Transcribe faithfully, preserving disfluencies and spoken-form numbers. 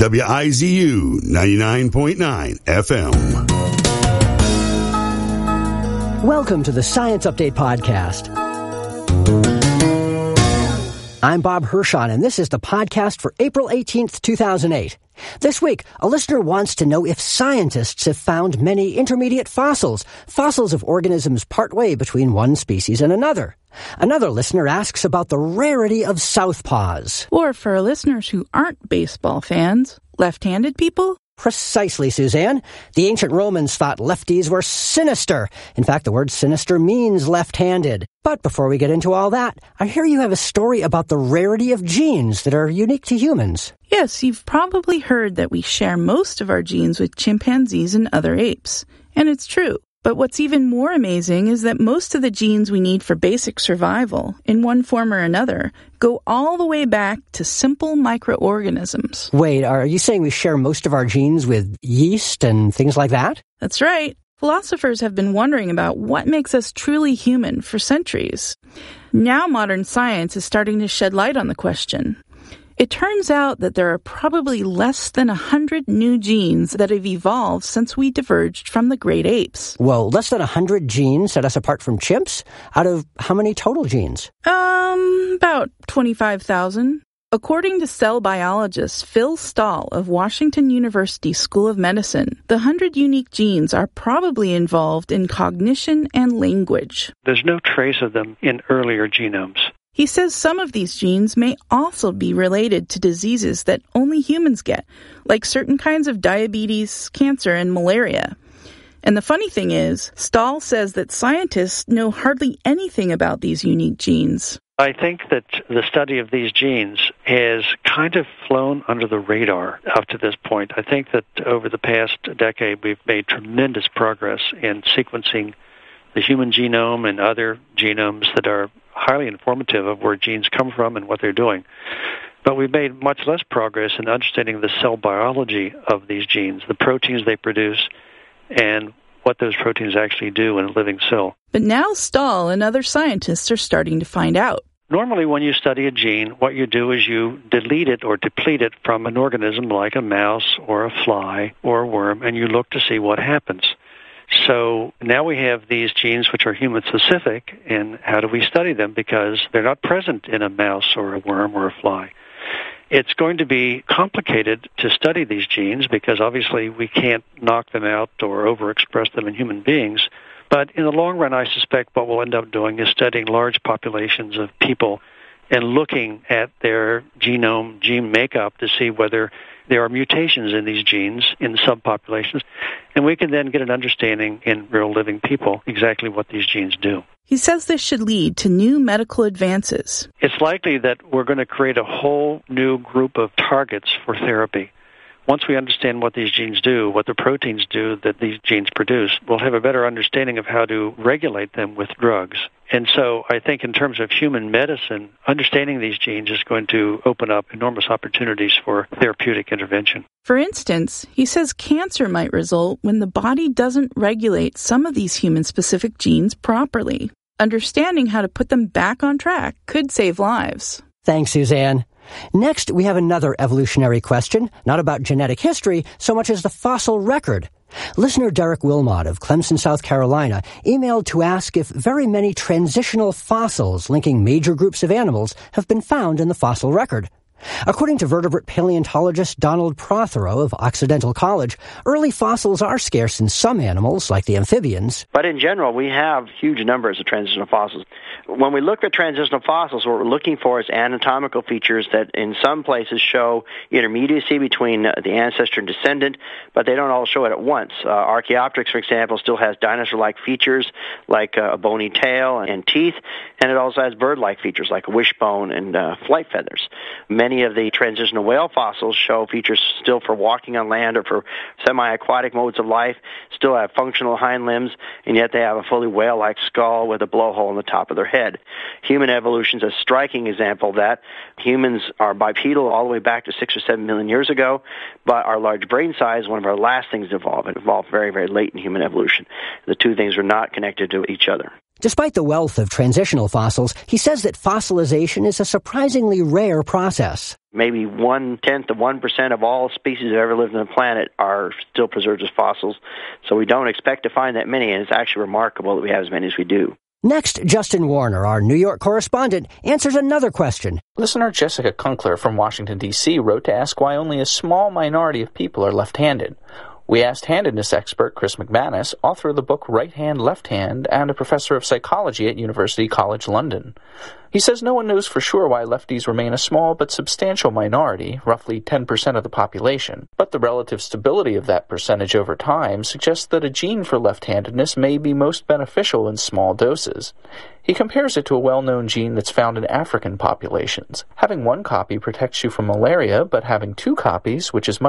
W I Z U ninety-nine point nine F M. Welcome to the Science Update Podcast. I'm Bob Hirschon, and this is the podcast for April eighteenth, two thousand eight. This week, a listener wants to know if scientists have found many intermediate fossils, fossils of organisms partway between one species and another. Another listener asks about the rarity of southpaws. Or for our listeners who aren't baseball fans, left-handed people? Precisely, Suzanne. The ancient Romans thought lefties were sinister. In fact, the word sinister means left-handed. But before we get into all that, I hear you have a story about the rarity of genes that are unique to humans. Yes, you've probably heard that we share most of our genes with chimpanzees and other apes. And it's true. But what's even more amazing is that most of the genes we need for basic survival, in one form or another, go all the way back to simple microorganisms. Wait, are you saying we share most of our genes with yeast and things like that? That's right. Philosophers have been wondering about what makes us truly human for centuries. Now modern science is starting to shed light on the question. It turns out that there are probably less than one hundred new genes that have evolved since we diverged from the great apes. Well, less than one hundred genes set us apart from chimps? Out of how many total genes? Um, about twenty-five thousand. According to cell biologist Phil Stahl of Washington University School of Medicine, the one hundred unique genes are probably involved in cognition and language. There's no trace of them in earlier genomes. He says some of these genes may also be related to diseases that only humans get, like certain kinds of diabetes, cancer, and malaria. And the funny thing is, Stahl says that scientists know hardly anything about these unique genes. I think that the study of these genes has kind of flown under the radar up to this point. I think that over the past decade, we've made tremendous progress in sequencing the human genome and other genomes that are highly informative of where genes come from and what they're doing. But we've made much less progress in understanding the cell biology of these genes, the proteins they produce, and what those proteins actually do in a living cell. But now Stahl and other scientists are starting to find out. Normally, when you study a gene, what you do is you delete it or deplete it from an organism like a mouse or a fly or a worm, and you look to see what happens. So now we have these genes which are human-specific, and how do we study them? Because they're not present in a mouse or a worm or a fly. It's going to be complicated to study these genes because obviously we can't knock them out or overexpress them in human beings. But in the long run, I suspect what we'll end up doing is studying large populations of people and looking at their genome, gene makeup to see whether there are mutations in these genes in subpopulations, and we can then get an understanding in real living people exactly what these genes do. He says this should lead to new medical advances. It's likely that we're going to create a whole new group of targets for therapy. Once we understand what these genes do, what the proteins do that these genes produce, we'll have a better understanding of how to regulate them with drugs. And so I think in terms of human medicine, understanding these genes is going to open up enormous opportunities for therapeutic intervention. For instance, he says cancer might result when the body doesn't regulate some of these human-specific genes properly. Understanding how to put them back on track could save lives. Thanks, Suzanne. Next, we have another evolutionary question, not about genetic history so much as the fossil record. Listener Derek Wilmot of Clemson, South Carolina, emailed to ask if very many transitional fossils linking major groups of animals have been found in the fossil record. According to vertebrate paleontologist Donald Prothero of Occidental College, early fossils are scarce in some animals, like the amphibians. But in general, we have huge numbers of transitional fossils. When we look at transitional fossils, what we're looking for is anatomical features that in some places show intermediacy between the ancestor and descendant, but they don't all show it at once. Uh, Archaeopteryx, for example, still has dinosaur-like features like uh, a bony tail and teeth, and it also has bird-like features like a wishbone and uh, flight feathers. Many of the transitional whale fossils show features still for walking on land or for semi-aquatic modes of life, still have functional hind limbs, and yet they have a fully whale-like skull with a blowhole on the top of their head. Human evolution is a striking example of that. Humans are bipedal all the way back to six or seven million years ago, but our large brain size, one of our last things to evolve, it evolved very, very late in human evolution. The two things are not connected to each other. Despite the wealth of transitional fossils, he says that fossilization is a surprisingly rare process. Maybe one-tenth of one percent of all species that ever lived on the planet are still preserved as fossils. So we don't expect to find that many, and it's actually remarkable that we have as many as we do. Next, Justin Warner, our New York correspondent, answers another question. Listener Jessica Kunkler from Washington, D C wrote to ask why only a small minority of people are left-handed. We asked handedness expert Chris McManus, author of the book Right Hand, Left Hand, and a professor of psychology at University College London. He says no one knows for sure why lefties remain a small but substantial minority, roughly ten percent of the population, but the relative stability of that percentage over time suggests that a gene for left-handedness may be most beneficial in small doses. He compares it to a well-known gene that's found in African populations. Having one copy protects you from malaria, but having two copies, which is much